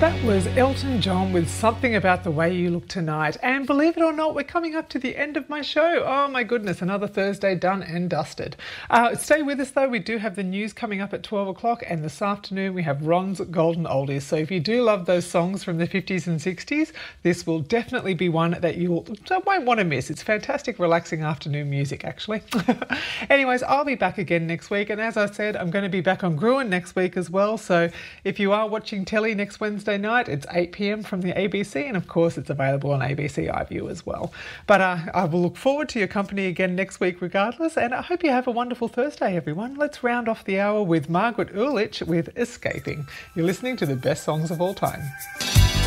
That was Elton John with Something About the Way You Look Tonight. And believe it or not, we're coming up to the end of my show. Oh my goodness, another Thursday done and dusted. Stay with us though, we do have the news coming up at 12 o'clock, and this afternoon we have Ron's Golden Oldies. So if you do love those songs from the 50s and 60s, this will definitely be one that you won't want to miss. It's fantastic, relaxing afternoon music actually. Anyways, I'll be back again next week, and as I said, I'm going to be back on Gruen next week as well. So if you are watching telly next Wednesday night, it's 8 p.m. from the ABC, and of course it's available on ABC iView as well. But I will look forward to your company again next week regardless, and I hope you have a wonderful Thursday, everyone. Let's round off the hour with Margaret Urlich with Escaping. You're listening to the best songs of all time.